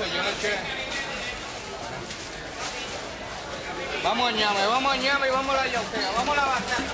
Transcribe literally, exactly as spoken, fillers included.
eso, yo no sé. Vamos a ñame, vamos a ñame y vamos a la yauquea, vamos a la batata.